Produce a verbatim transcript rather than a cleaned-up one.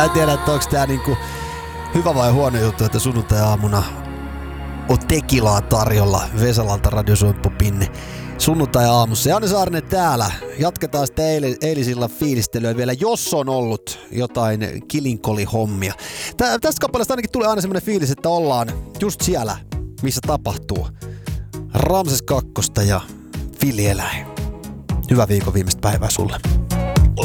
En tiedä, että onko tää niinku hyvä vai huono juttu, että sunnuntai-aamuna on tekilaa tarjolla Vesalalta radiosoippopinne sunnuntai-aamussa. Janne Saarinen täällä. Jatketaan sitten eil- eilisillan fiilistelyä vielä, jos on ollut jotain kilinkoli-hommia. Tä- tästä kappaleesta ainakin tulee aina semmoinen fiilis, että ollaan just siellä, missä tapahtuu. Ramses kakkosta ja Viljeläin. Hyvää viikon viimeistä päivää sulle.